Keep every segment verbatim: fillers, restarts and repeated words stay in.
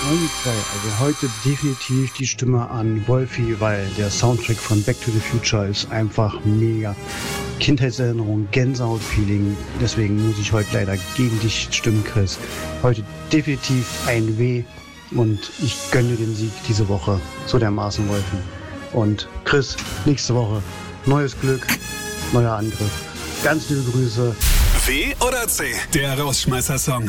eins, zwei. Also heute definitiv die Stimme an Wolfie, weil der Soundtrack von Back to the Future ist einfach mega. Kindheitserinnerung, Gänsehaut-Feeling. Deswegen muss ich heute leider gegen dich stimmen, Chris. Heute definitiv ein W und ich gönne den Sieg diese Woche. So dermaßen, Wolfie. Und Chris, nächste Woche neues Glück, neuer Angriff. Ganz liebe Grüße. W oder C? Der Rausschmeißer-Song.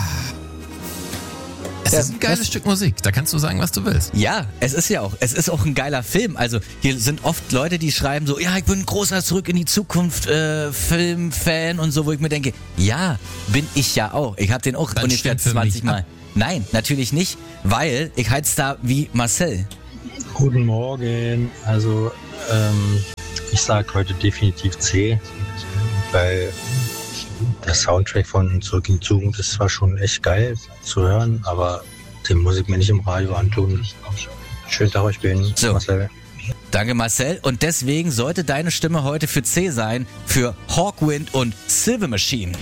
Es ist ein geiles Stück Musik, da kannst du sagen, was du willst. Ja, es ist ja auch. Es ist auch ein geiler Film. Also hier sind oft Leute, die schreiben so, ja, ich bin ein großer Zurück in die Zukunft äh, Film-Fan und so, wo ich mir denke, ja, bin ich ja auch. Ich habe den auch Dann ungefähr stimmt für zwanzig mich Mal. ab. Nein, natürlich nicht, weil ich heiz da wie Marcel. Guten Morgen. Also ähm, ich sag heute definitiv C, weil der Soundtrack von Zurück in die Zukunft ist zwar schon echt geil zu hören, aber den muss ich mir nicht im Radio antun. Schönen Tag euch, bin So. Marcel. Danke, Marcel. Und deswegen sollte deine Stimme heute für C sein, für Hawkwind und Silver Machine.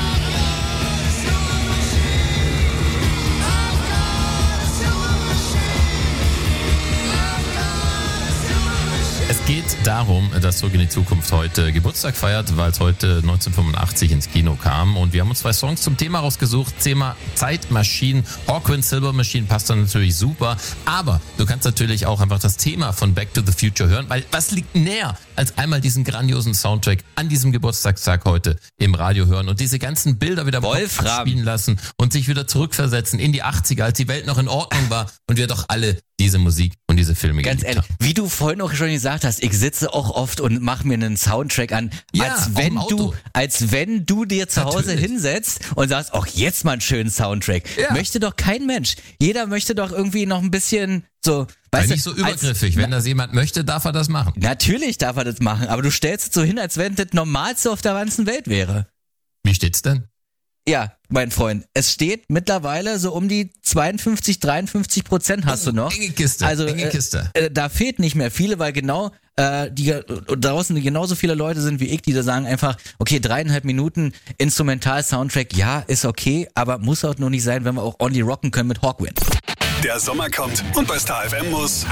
Es geht darum, dass Zurück in die Zukunft heute Geburtstag feiert, weil es heute neunzehnhundertfünfundachtzig ins Kino kam. Und wir haben uns zwei Songs zum Thema rausgesucht. Thema Zeitmaschinen. Hawkwind, Silver Machine passt dann natürlich super. Aber du kannst natürlich auch einfach das Thema von Back to the Future hören, weil was liegt näher, als einmal diesen grandiosen Soundtrack an diesem Geburtstagstag heute im Radio hören und diese ganzen Bilder wieder im Kopf Wolfram. abspielen lassen und sich wieder zurückversetzen in die achtziger, als die Welt noch in Ordnung war und wir doch alle diese Musik und diese Filme Ganz geliebt ehrlich, haben. wie du vorhin auch schon gesagt hast, ich sitze auch oft und mache mir einen Soundtrack an, Ja, als auch wenn im Auto. du, als wenn du dir zu Hause Natürlich. hinsetzt und sagst, auch jetzt mal einen schönen Soundtrack. Ja. Möchte doch kein Mensch. Jeder möchte doch irgendwie noch ein bisschen so, Sei weißt nicht du, so übergriffig. Als, Wenn das jemand möchte, darf er das machen. natürlich darf er das machen, aber du stellst es so hin, als wenn das Normalste auf der ganzen Welt wäre. Wie steht's denn? Ja, mein Freund, es steht mittlerweile so um die zweiundfünfzig, dreiundfünfzig Prozent hast du noch. Enge Kiste, Also enge äh, Kiste. äh, da fehlt nicht mehr viele, weil genau äh, die äh, draußen genauso viele Leute sind wie ich, die da sagen einfach, okay, dreieinhalb Minuten Instrumental-Soundtrack, ja, ist okay, aber muss auch nur nicht sein, wenn wir auch only rocken können mit Hawkwind. Der Sommer kommt und bei Star F M muss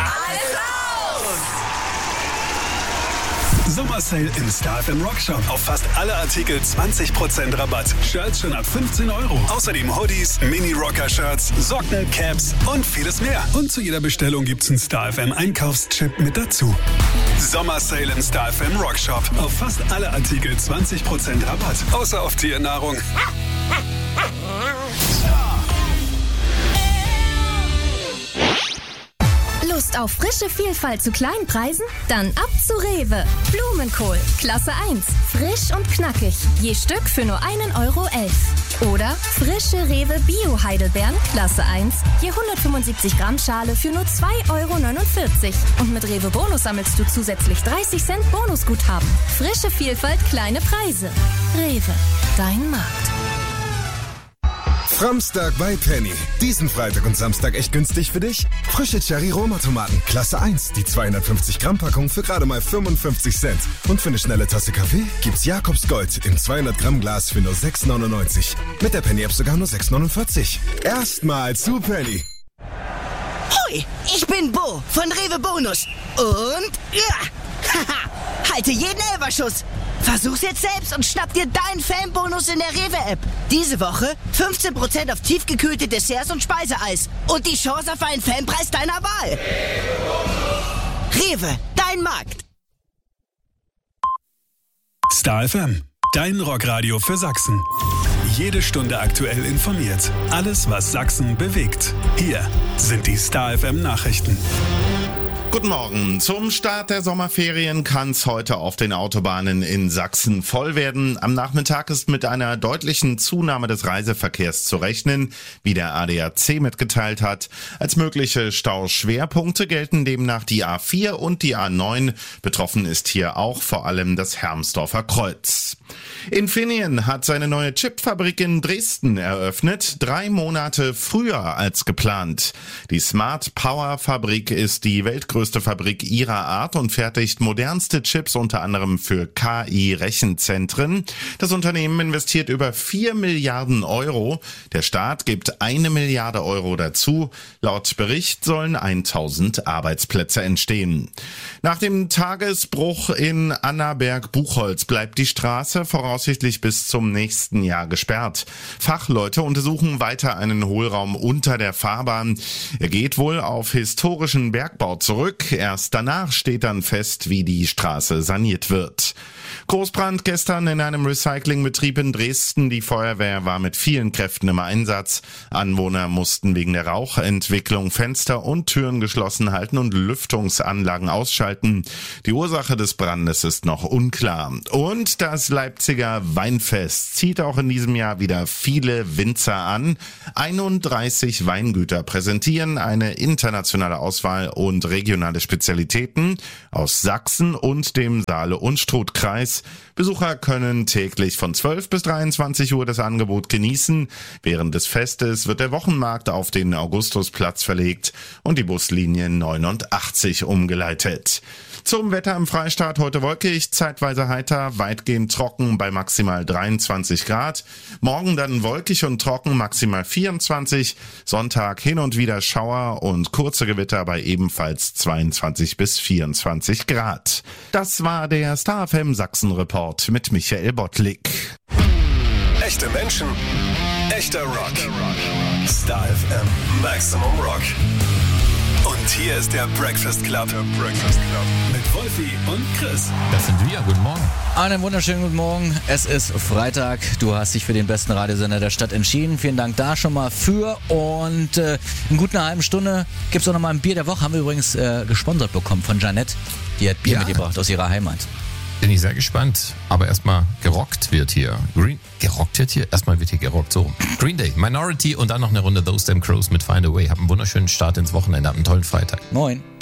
Sommersale im Star F M Rockshop. Auf fast alle Artikel zwanzig Prozent Rabatt. Shirts schon ab fünfzehn Euro. Außerdem Hoodies, Mini-Rocker-Shirts, Socken, Caps und vieles mehr. Und zu jeder Bestellung gibt's einen Star F M Einkaufschip mit dazu. Sommersale im Star F M Rockshop. Auf fast alle Artikel zwanzig Prozent Rabatt. Außer auf Tiernahrung. Lust auf frische Vielfalt zu kleinen Preisen? Dann ab zu Rewe. Blumenkohl, Klasse eins. Frisch und knackig. Je Stück für nur einen Euro elf. Oder frische Rewe Bio-Heidelbeeren, Klasse eins. Je hundertfünfundsiebzig Gramm Schale für nur zwei Euro neunundvierzig. Und mit Rewe Bonus sammelst du zusätzlich dreißig Cent Bonusguthaben. Frische Vielfalt, kleine Preise. Rewe, dein Markt. Framstag bei Penny. Diesen Freitag und Samstag echt günstig für dich? Frische Cherry-Roma-Tomaten, Klasse eins. Die zweihundertfünfzig Gramm Packung für gerade mal fünfundfünfzig Cent. Und für eine schnelle Tasse Kaffee gibt's Jakobs Gold im zweihundert Gramm Glas für nur sechs neunundneunzig. Mit der Penny-App sogar nur sechs neunundvierzig. Erstmal zu Penny. Hoi, ich bin Bo von Rewe Bonus. Und ja, haha, halte jeden Elberschuss. Versuch's jetzt selbst und schnapp dir deinen Fanbonus in der Rewe-App. Diese Woche fünfzehn Prozent auf tiefgekühlte Desserts und Speiseeis. Und die Chance auf einen Fanpreis deiner Wahl. Rewe, dein Markt. Star F M, dein Rockradio für Sachsen. Jede Stunde aktuell informiert. Alles, was Sachsen bewegt. Hier sind die Star F M Nachrichten. Guten Morgen. Zum Start der Sommerferien kann es heute auf den Autobahnen in Sachsen voll werden. Am Nachmittag ist mit einer deutlichen Zunahme des Reiseverkehrs zu rechnen, wie der A D A C mitgeteilt hat. Als mögliche Stauschwerpunkte gelten demnach die A vier und die A neun. Betroffen ist hier auch vor allem das Hermsdorfer Kreuz. Infineon hat seine neue Chipfabrik in Dresden eröffnet, drei Monate früher als geplant. Die Smart Power Fabrik ist die weltgrößte Fabrik ihrer Art und fertigt modernste Chips unter anderem für K I-Rechenzentren. Das Unternehmen investiert über vier Milliarden Euro. Der Staat gibt eine Milliarde Euro dazu. Laut Bericht sollen tausend Arbeitsplätze entstehen. Nach dem Tagesbruch in Annaberg-Buchholz bleibt die Straße voraussichtlich bis zum nächsten Jahr gesperrt. Fachleute untersuchen weiter einen Hohlraum unter der Fahrbahn. Er geht wohl auf historischen Bergbau zurück. Erst danach steht dann fest, wie die Straße saniert wird. Großbrand gestern in einem Recyclingbetrieb in Dresden. Die Feuerwehr war mit vielen Kräften im Einsatz. Anwohner mussten wegen der Rauchentwicklung Fenster und Türen geschlossen halten und Lüftungsanlagen ausschalten. Die Ursache des Brandes ist noch unklar. Und das Leipziger Weinfest zieht auch in diesem Jahr wieder viele Winzer an. einunddreißig Weingüter präsentieren eine internationale Auswahl und regionale Spezialitäten aus Sachsen und dem Saale- und Strutkreis. Besucher können täglich von zwölf bis dreiundzwanzig Uhr das Angebot genießen. Während des Festes wird der Wochenmarkt auf den Augustusplatz verlegt und die Buslinie neunundachtzig umgeleitet. Zum Wetter im Freistaat: heute wolkig, zeitweise heiter, weitgehend trocken bei maximal dreiundzwanzig Grad. Morgen dann wolkig und trocken, maximal vierundzwanzig. Sonntag hin und wieder Schauer und kurze Gewitter bei ebenfalls zweiundzwanzig bis vierundzwanzig Grad. Das war der Star F M Sachsen Report mit Michael Bottlik. Echte Menschen, echter Rock. Star F M Maximum Rock. Und hier ist der Breakfast Club. Der Breakfast Club. Mit Wolfi und Chris. Das sind wir. Guten Morgen. Einen wunderschönen guten Morgen. Es ist Freitag. Du hast dich für den besten Radiosender der Stadt entschieden. Vielen Dank da schon mal für. Und äh, in gut einer halben Stunde gibt es auch noch mal ein Bier der Woche. Haben wir übrigens äh, gesponsert bekommen von Janette. Die hat Bier Ja. mitgebracht aus ihrer Heimat. Bin ich sehr gespannt. Aber erstmal gerockt wird hier. Green, gerockt wird hier? Erstmal wird hier gerockt. So. Green Day, Minority und dann noch eine Runde Those Damn Crows mit Find a Way. Habt einen wunderschönen Start ins Wochenende. Habt einen tollen Freitag. Moin.